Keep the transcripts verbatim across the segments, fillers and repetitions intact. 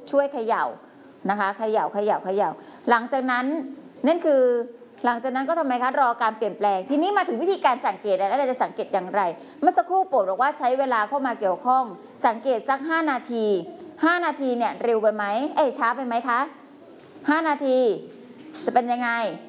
ช่วยเขย่านะคะเขย่าเขย่าเขย่าหลังจากนั้นนั่นคือหลังจากนั้นก็ทำไมคะรอการเปลี่ยนแปลงทีนี้มาถึงวิธีการสังเกตแล้วเราจะสังเกตอย่างไรเมื่อสักครู่โปรดบอกว่าใช้เวลาเข้ามาเกี่ยวข้องสังเกตสักห้านาทีห้านาทีเนี่ยเร็วไปไหมเอ้ยช้าไปไหมคะห้านาทีจะเป็นยังไง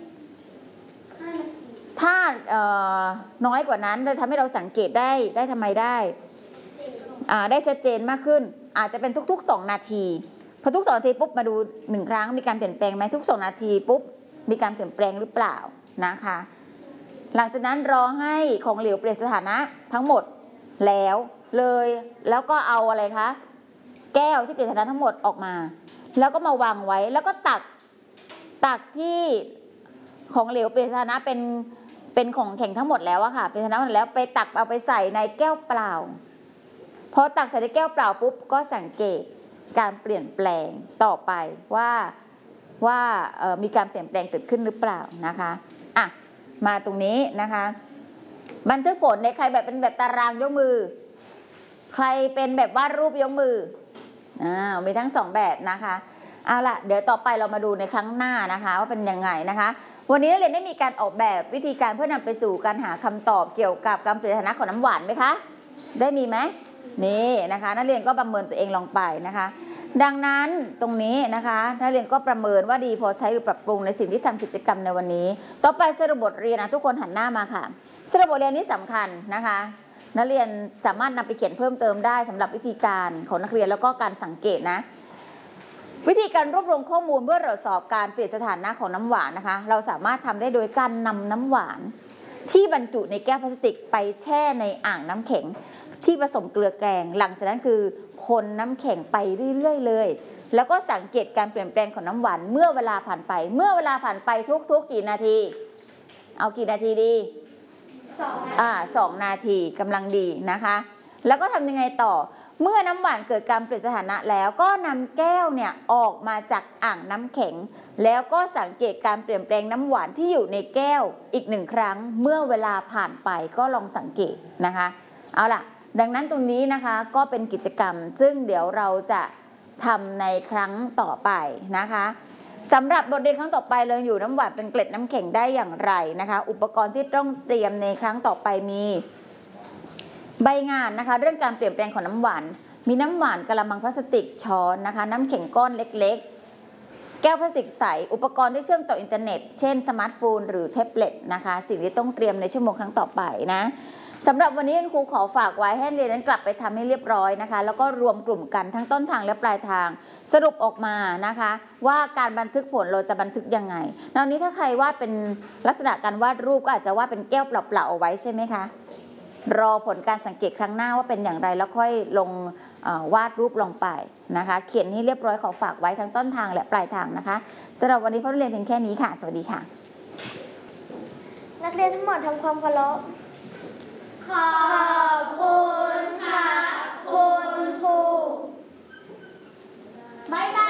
ถ้าน้อยกว่านั้นจะทำให้เราสังเกตได้ได้ทำไมได้ได้ชัดเจนมากขึ้นอาจจะเป็นทุกๆสองนาทีพอทุกสองนาทีปุ๊บมาดูหนึ่งครั้งมีการเปลี่ยนแปลงไหมทุกสองนาทีปุ๊บมีการเปลี่ยนแปลงหรือเปล่านะคะหลังจากนั้นรอให้ของเหลวเปลี่ยนสถานะทั้งหมดแล้วเลยแล้วก็เอาอะไรคะแก้วที่เปลี่ยนสถานะทั้งหมดออกมาแล้วก็มาวางไว้แล้วก็ตักตักที่ของเหลวเปลี่ยนสถานะเป็นเป็นของแข็งทั้งหมดแล้วอะค่ะเป็นสถานะหมดแล้วไปตักเอาไปใส่ในแก้วเปล่าพอตักใส่ในแก้วเปล่าปุ๊บก็สังเกตการเปลี่ยนแปลงต่อไปว่าว่ามีการเปลี่ยนแปลงเกิดขึ้นหรือเปล่านะคะอ่ะมาตรงนี้นะคะบันทึกผลในใครแบบเป็นแบบตารางยกมือใครเป็นแบบวาดรูปยกมืออ่ามีทั้งสองแบบนะคะเอาล่ะเดี๋ยวต่อไปเรามาดูในครั้งหน้านะคะว่าเป็นยังไงนะคะวันนี้นักเรียนได้มีการออกแบบวิธีการเพื่อนำไปสู่การหาคำตอบเกี่ยวกับการเปลี่ยนสถานะของน้ำหวานไหมคะได้มีไหมนี่นะคะนักเรียนก็ประเมินตัวเองลงไปนะคะดังนั้นตรงนี้นะคะนักเรียนก็ประเมินว่าดีพอใช้หรือปรับปรุงในสิ่งที่ทำกิจกรรมในวันนี้ต่อไปสรุปบทเรียนนะทุกคนหันหน้ามาค่ะสรุปบทเรียนนี้สำคัญนะคะนักเรียนสามารถนำไปเขียนเพิ่มเติมได้สำหรับวิธีการของนักเรียนแล้วก็การสังเกตนะวิธีการรวบรวมข้อมูลเพื่อตรวจสอบการเปลี่ยนสถานะของน้ำหวานนะคะเราสามารถทำได้โดยการนำน้ำหวานที่บรรจุในแก้วพลาสติกไปแช่ในอ่างน้ำแข็งที่ผสมเกลือแกงหลังจากนั้นคือคนน้ำแข็งไปเรื่อยๆเลยแล้วก็สังเกตการเปลี่ยนแปลงของน้ำหวานเมื่อเวลาผ่านไปเมื่อเวลาผ่านไปทุกๆกี่นาทีเอากี่นาทีดีสองอ่าสองนาทีกำลังดีนะคะแล้วก็ทำยังไงต่อเมื่อน้ำหวานเกิดการเปลี่ยนสถานะแล้วก็นำแก้วเนี่ยออกมาจากอ่างน้ำแข็งแล้วก็สังเกตการเปลี่ยนแปลงน้ำหวานที่อยู่ในแก้วอีกหนึ่งครั้งเมื่อเวลาผ่านไปก็ลองสังเกตนะคะเอาล่ะดังนั้นตรงนี้นะคะก็เป็นกิจกรรมซึ่งเดี๋ยวเราจะทำในครั้งต่อไปนะคะสำหรับบทเรียนครั้งต่อไปเราอยู่น้ำหวานเป็นเกล็ดน้ำแข็งได้อย่างไรนะคะอุปกรณ์ที่ต้องเตรียมในครั้งต่อไปมีใบงานนะคะเรื่องการเปลี่ยนแปลงของน้ำหวานมีน้ำหวานกระมังพลาสติกช้อนนะคะน้ำแข็งก้อนเล็กๆแก้วพลาสติกใสอุปกรณ์ที่เชื่อมต่ออินเทอร์เน็ตเช่นสมาร์ทโฟนหรือแท็บเล็ตนะคะสิ่งที่ต้องเตรียมในชั่วโมงครั้งต่อไปนะสำหรับวันนี้ครูขอฝากไว้ให้เรียนนั้นกลับไปทำให้เรียบร้อยนะคะแล้วก็รวมกลุ่มกันทั้งต้นทางและปลายทางสรุปออกมานะคะว่าการบันทึกผลเราจะบันทึกยังไงตอนนี้ถ้าใครวาดเป็นลักษณะการวาดรูปก็อาจจะวาดเป็นแก้วเปล่าๆเอาไว้ใช่ไหมคะรอผลการสังเกตครั้งหน้าว่าเป็นอย่างไรแล้วค่อยลงวาดรูปลงไปนะคะเขียนให้เรียบร้อยขอฝากไว้ทั้งต้นทางและปลายทางนะคะสำหรับวันนี้พ่อเรียนเพียงแค่นี้ค่ะสวัสดีค่ะนักเรียนทั้งหมดทำความเคารพขอ